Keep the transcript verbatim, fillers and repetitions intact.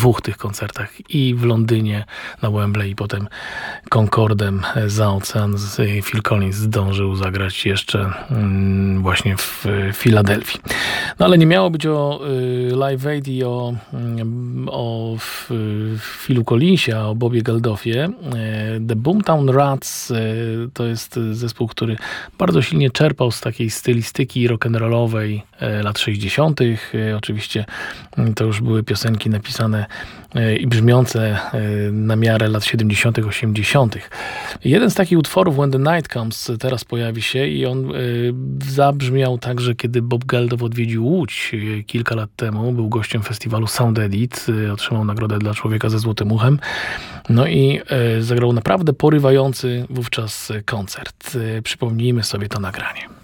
dwóch tych koncertach i w Londynie na Wembley i potem Concordem za ocean Phil Collins zdążył zagrać jeszcze właśnie w Filadelfii. No ale nie miało być o Live Aid i o, o Philu Collinsie, o Bobie Geldofie. The Boomtown Rats to jest zespół, który bardzo silnie czerpał z takiej stylistyki rock'n'rollowej lat sześćdziesiątych. Oczywiście to już były piosenki napisane i brzmiące na miarę lat siedemdziesiątych, osiemdziesiątych. Jeden z takich utworów, When the Night Comes, teraz pojawi się i on zabrzmiał także, kiedy Bob Geldof odwiedził Łódź kilka lat temu. Był gościem festiwalu Sound Edit, otrzymał nagrodę dla człowieka ze złotym uchem. No i zagrał naprawdę porywający wówczas koncert. Przypomnijmy sobie to nagranie.